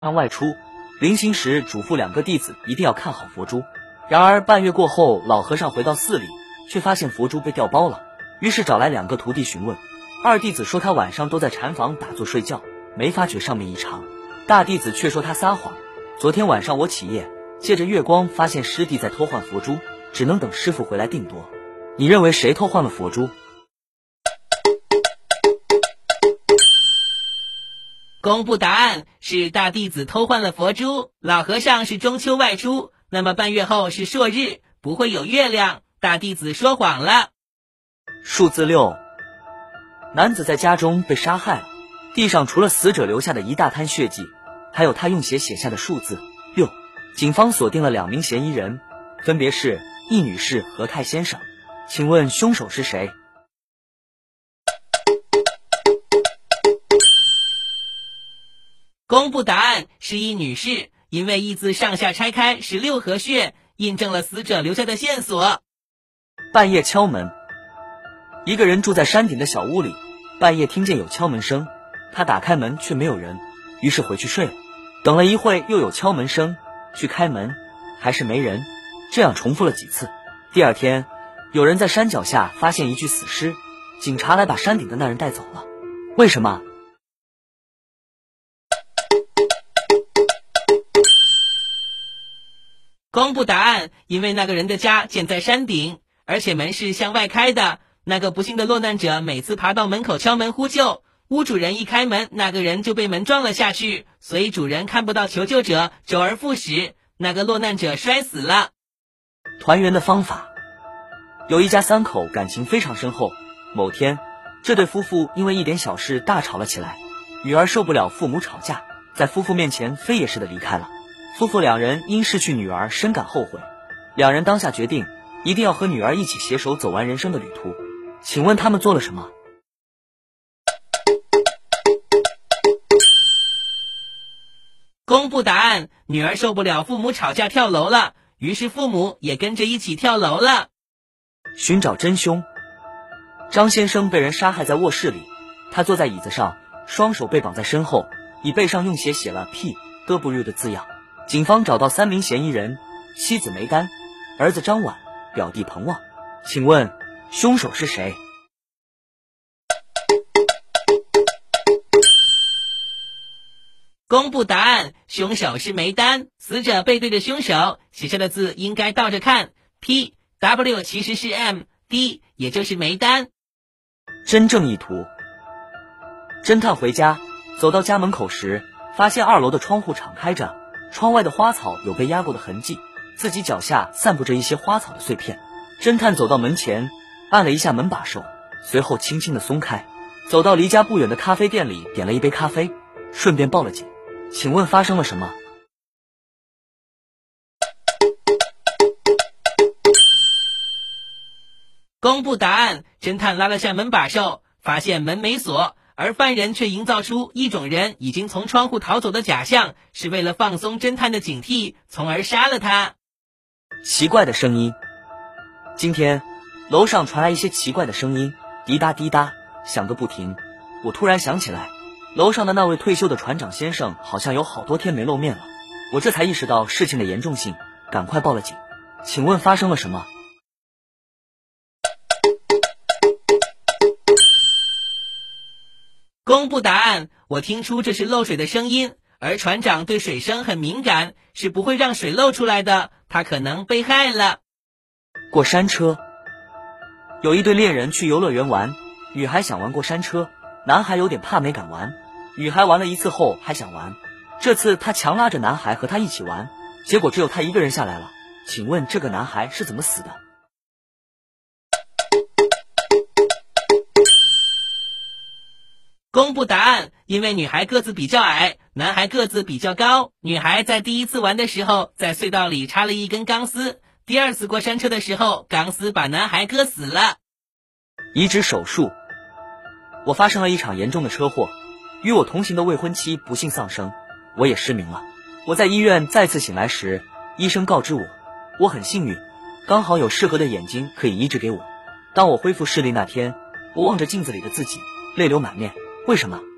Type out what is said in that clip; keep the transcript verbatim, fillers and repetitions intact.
刚外出，临行时嘱咐两个弟子一定要看好佛珠。然而半月过后，老和尚回到寺里，却发现佛珠被调包了，于是找来两个徒弟询问。二弟子说他晚上都在禅房打坐睡觉，没发觉上面异常。大弟子却说他撒谎，昨天晚上我起夜，借着月光发现师弟在偷换佛珠，只能等师傅回来定夺。你认为谁偷换了佛珠？ 公布答案，是大弟子偷换了佛珠。老和尚是中秋外出，那么半月后是朔日，不会有月亮。大弟子说谎了。 数字六，男子在家中被杀害了，地上除了死者留下的一大滩血迹，还有他用血写下的数字六。警方锁定了两名嫌疑人，分别是易女士和泰先生。请问凶手是谁？ 公布答案，是易女士，因为易字上下拆开是六合穴，印证了死者留下的线索。 半夜敲门，一个人住在山顶的小屋里，半夜听见有敲门声，他打开门却没有人，于是回去睡了。等了一会又有敲门声，去开门还是没人，这样重复了几次。第二天，有人在山脚下发现一具死尸，警察来把山顶的那人带走了。为什么？ 公布答案，因为那个人的家建在山顶，而且门是向外开的。那个不幸的落难者每次爬到门口敲门呼救，屋主人一开门，那个人就被门撞了下去，所以主人看不到求救者，周而复始，那个落难者摔死了。 团圆的方法，有一家三口感情非常深厚，某天这对夫妇因为一点小事大吵了起来，女儿受不了父母吵架，在夫妇面前飞也似的离开了。夫妇两人因失去女儿深感后悔，两人当下决定一定要和女儿一起携手走完人生的旅途。请问他们做了什么？ 公布答案，女儿受不了父母吵架跳楼了，于是父母也跟着一起跳楼了。 寻找真凶，张先生被人杀害在卧室里，他坐在椅子上，双手被绑在身后，椅背上用血写了 P W 的字样。警方找到三名嫌疑人，妻子梅丹，儿子张婉，表弟彭旺。请问凶手是谁？ 公布答案，凶手是梅丹。死者背对着凶手，写下的字应该倒着看， P W 其实是 M D， 也就是梅丹。 真正意图。侦探回家，走到家门口时，发现二楼的窗户敞开着，窗外的花草有被压过的痕迹，自己脚下散布着一些花草的碎片。侦探走到门前，按了一下门把手，随后轻轻地松开，走到离家不远的咖啡店里，点了一杯咖啡，顺便报了警。请问发生了什么？ 公布答案，侦探拉了下门把手，发现门没锁，而犯人却营造出一种人已经从窗户逃走的假象，是为了放松侦探的警惕，从而杀了他。 奇怪的声音。今天楼上传来一些奇怪的声音，滴答滴答响个不停。我突然想起来，楼上的那位退休的船长先生好像有好多天没露面了，我这才意识到事情的严重性，赶快报了警。请问发生了什么？ 公布答案，我听出这是漏水的声音，而船长对水声很敏感，是不会让水漏出来的，他可能被害了。 过山车。有一对恋人去游乐园玩，女孩想玩过山车，男孩有点怕没敢玩，女孩玩了一次后还想玩，这次她强拉着男孩和她一起玩，结果只有她一个人下来了。请问这个男孩是怎么死的？ 公布答案，因为女孩个子比较矮，男孩个子比较高，女孩在第一次玩的时候在隧道里插了一根钢丝，第二次过山车的时候钢丝把男孩割死了。 移植手术。我发生了一场严重的车祸，与我同行的未婚妻不幸丧生，我也失明了。我在医院再次醒来时，医生告知我，我很幸运，刚好有适合的眼睛可以移植给我。当我恢复视力那天，我望着镜子里的自己，泪流满面。为什么？